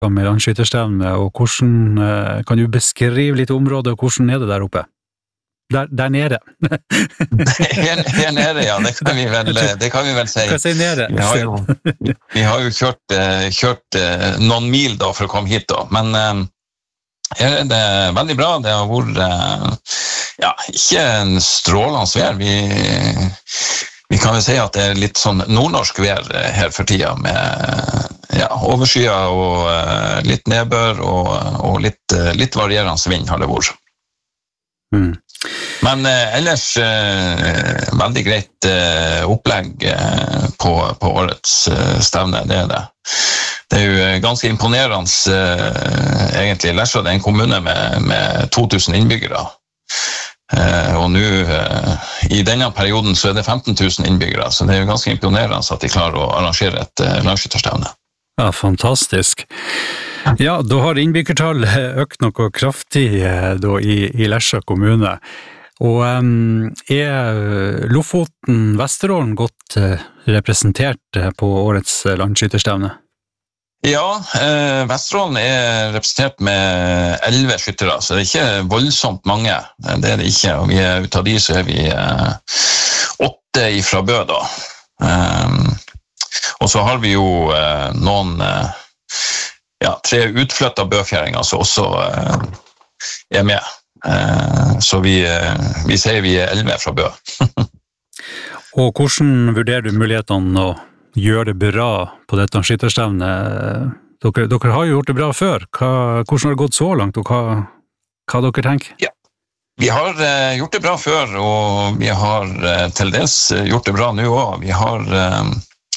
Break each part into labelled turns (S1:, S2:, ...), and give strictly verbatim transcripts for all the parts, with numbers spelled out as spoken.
S1: med landskytterstevne, og hvordan, kan du beskrive litt området, og hvordan er det der oppe? Der, der nede.
S2: her, her nede, ja, det kan vi vel, det kan vi vel si.
S1: Hva sier nede?
S2: Vi har jo, vi har jo kjørt, kjørt noen mil da for å komme hit da, men her er det veldig bra. Det har vært, ja, ikke en strålende vær. Vi, vi kan vel si at det er litt sånn nordnorsk vær her for tida, med ja, overskyer og litt nedbør og, og litt, litt varierende vind har det vært.
S1: Mm.
S2: Men eh, ellers eh, veldig greit eh, opplegg eh, på, på årets eh, stevne, det er det. Det er jo ganske imponerende eh, egentlig. Lesja, det er en kommune med, med to tusen innbyggere. Eh, og nå, eh, i denne perioden, så er det femten tusen innbyggere, så det er jo ganske imponerende at de klarer å arrangere et eh, landskytterstevne.
S1: Ja, fantastisk. Ja, da har innbyggertallet økt noe kraftig da, i, i Lesja kommune. Og um, er Lofoten, Vesterålen godt uh, representert på årets landskytterstevne?
S2: Ja, eh, Vesterålen er representert med elleve skyttere, så det er ikke voldsomt mange. Det er det ikke, og vi er, ut av de så er vi eh, åtte ifra Bø da. Um, og så har vi jo eh, noen... Eh, Ja, tre utflyttet bøfjæringer som også uh, er med. Uh, så vi, uh, vi sier vi er elleve fra Bø.
S1: Og hvordan vurderer du mulighetene å gjøre det bra på dette skytterstevnet? Dere, dere har jo gjort det bra før. Hva, hvordan har det gått så langt, og hva, hva dere tenker?
S2: Ja. Vi har uh, gjort det bra før, og vi har uh, til dels gjort det bra nå også. Vi har... Uh,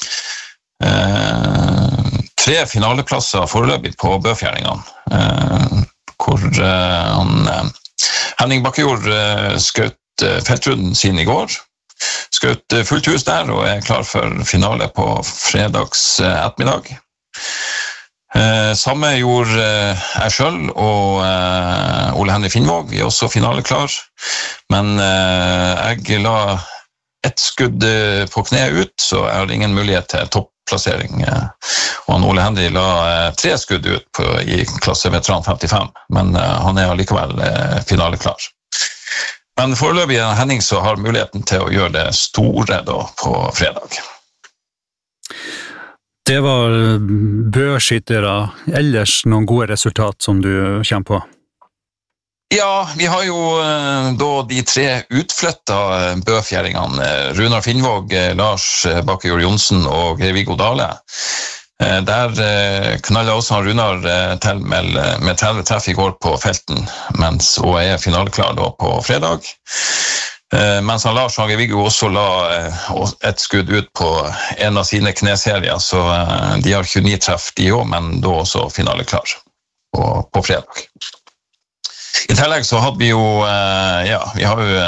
S2: uh, tre finaleplasser foreløpig på bøfjæringene, eh, hvor eh, han, eh, Henning Bakkejord eh, skjøt eh, feltrunden sin i går, skjøt eh, fullt hus der og er klar for finale på fredags eh, ettermiddag. Eh, samme gjorde eh, jeg selv og eh, Ole Henrik Finnvåg, vi er også finaleklar, men eh, jeg la et skudd på kne ut, så jeg har ingen mulighet til topp plassering, og han Ole Henry la tre skudd ut på, i klasse veteran femtifem, men uh, han er allikevel uh, finaleklar. Men foreløpig er Henning så har muligheten til å gjøre det store da, på fredag.
S1: Det var bøskyttere, ellers noen gode resultat som du kommer på?
S2: Ja, vi har jo da de tre utflyttet bøfjæringene, Runar Finnvåg, Lars Bakkejord Johnsen og Viggo Dale. Der knallet også han Runar til med, med tretti treff i går på felten, mens hun er finaleklar da på fredag. Mens han Lars og Viggo også la et skudd ut på en av sine kneserier, så de har tjueni treff de også, men da også finaleklar på, på fredag. I tillegg så hadde vi jo, ja, vi har jo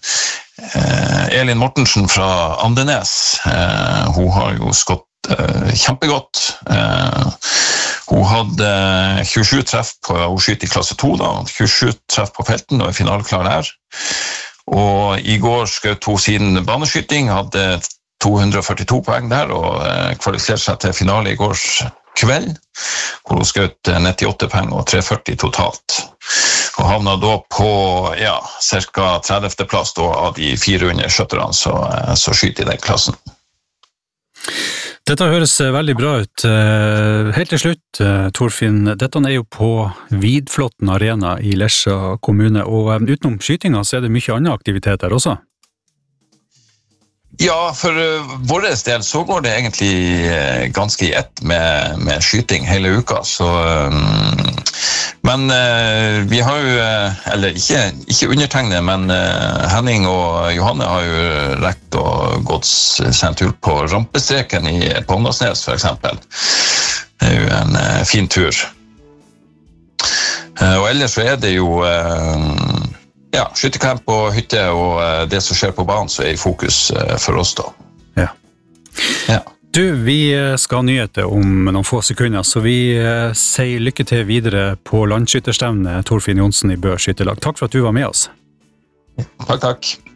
S2: Elin Mortensen fra Andenes. Hun har jo skått kjempegodt. Hun hadde tjuesju treff på å skyte i klasse to, da, tjuesju treff på felten og er finaleklar der. Og i går skjøt hun sin baneskyting, hadde to hundre og førtito poeng der og kvalifiserte seg til finale i går kveld, hvor hun skjøt nittiåtte poeng og tre hundre og førti totalt. Og havna da på ja, cirka tredivte plass da, av de fire hundre skjøtterne som så skyter i den klassen.
S1: Dette høres veldig bra ut. Helt til slutt, Torfinn, dette er jo på Vidflotten Arena i Lesja kommune, og utenom skytinga så er det mye annen aktivitet der også.
S2: Ja, for uh, vår del så går det egentlig uh, ganske i ett med, med skyting hele uka, så um, men uh, vi har jo, uh, eller ikke, ikke undertegnet, men uh, Henning og Johanne har jo rekt og gått seg en tur på rampestreken i, på Åndalsnes for eksempel. Det er jo en uh, fin tur. Uh, og ellers så er det jo uh, Ja, skyttercamp og hytte og det som skjer på banen så er i fokus for oss da.
S1: Ja.
S2: Ja.
S1: Du, vi skal ha nyheter om noen få sekunder, så vi sier lykke til videre på landskytterstevnet Torfinn Johnsen i Bø skytterlag. Takk for at du var med oss.
S2: Takk, takk.